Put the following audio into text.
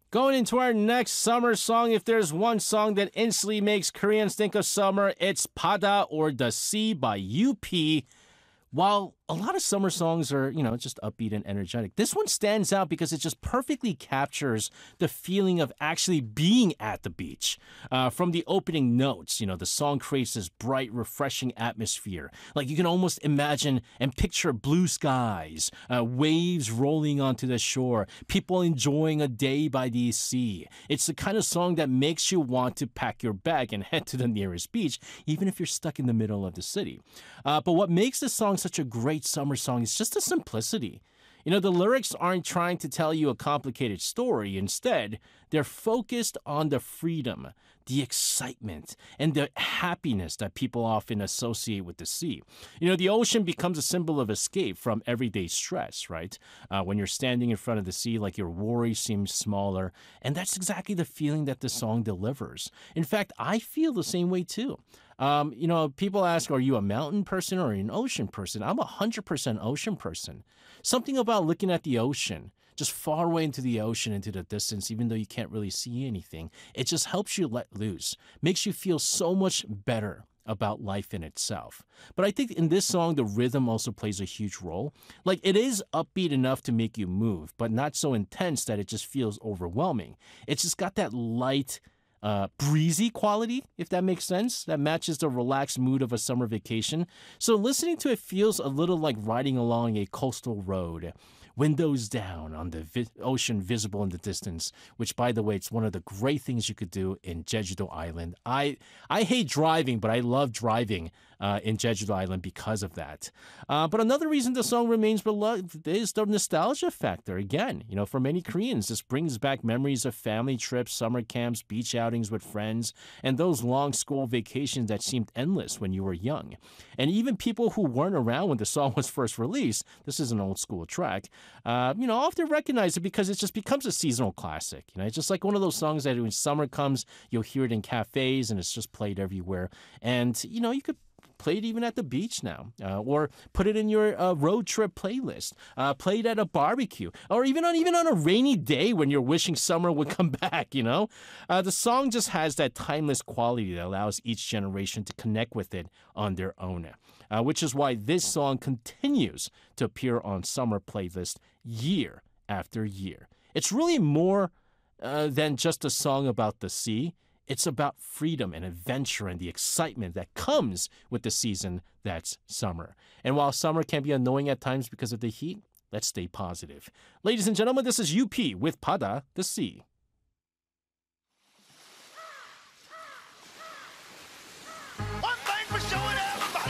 Going into our next summer song, if there's one song that instantly makes Koreans think of summer, it's Pada or The Sea by UP. While a lot of summer songs are, just upbeat and energetic, this one stands out because it just perfectly captures the feeling of actually being at the beach. From the opening notes, the song creates this bright, refreshing atmosphere. Like you can almost imagine and picture blue skies, waves rolling onto the shore, people enjoying a day by the sea. It's the kind of song that makes you want to pack your bag and head to the nearest beach, even if you're stuck in the middle of the city. But what makes this song such a great summer song is just the simplicity. The lyrics aren't trying to tell you a complicated story. Instead, they're focused on the freedom, the excitement, and the happiness that people often associate with the sea. The ocean becomes a symbol of escape from everyday stress, right? When you're standing in front of the sea, like your worries seem smaller. And that's exactly the feeling that the song delivers. In fact, I feel the same way too. People ask, are you a mountain person or an ocean person? I'm 100% ocean person. Something about looking at the ocean, just far away into the ocean, into the distance, even though you can't really see anything, it just helps you let loose, makes you feel so much better about life in itself. But I think in this song, the rhythm also plays a huge role. Like it is upbeat enough to make you move, but not so intense that it just feels overwhelming. It's just got that light, breezy quality, if that makes sense, that matches the relaxed mood of a summer vacation. So listening to it feels a little like riding along a coastal road, windows down on the ocean visible in the distance, which, by the way, it's one of the great things you could do in Jeju-do Island. I hate driving, but I love driving in Jeju-do Island because of that. But another reason the song remains beloved is the nostalgia factor. Again, for many Koreans, this brings back memories of family trips, summer camps, beach outings with friends, and those long school vacations that seemed endless when you were young. And even people who weren't around when the song was first released, this is an old school track, often recognize it because it just becomes a seasonal classic. It's just like one of those songs that when summer comes, you'll hear it in cafes and it's just played everywhere. And, you could play it even at the beach now, or put it in your road trip playlist, play it at a barbecue, or even on a rainy day when you're wishing summer would come back, The song just has that timeless quality that allows each generation to connect with it on their own, which is why this song continues to appear on summer playlists year after year. It's really more than just a song about the sea. It's about freedom and adventure and the excitement that comes with the season that's summer. And while summer can be annoying at times because of the heat, let's stay positive. Ladies and gentlemen, this is UP with Pada, The Sea. One thing for sure.